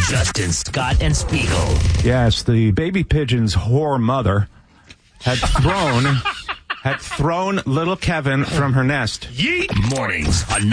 Justin, Scott, and Spiegel. Yes, the baby pigeon's whore mother had thrown little Kevin from her nest. Yeet! Mornings on